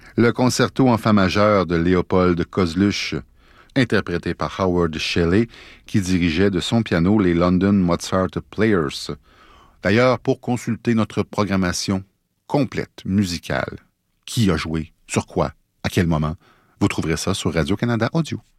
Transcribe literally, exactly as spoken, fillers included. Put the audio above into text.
Le concerto en fa majeur de Léopold Kozluch, interprété par Howard Shelley, qui dirigeait de son piano les London Mozart Players. D'ailleurs, pour consulter notre programmation complète musicale, qui a joué, sur quoi, à quel moment, vous trouverez ça sur Radio-Canada Audio.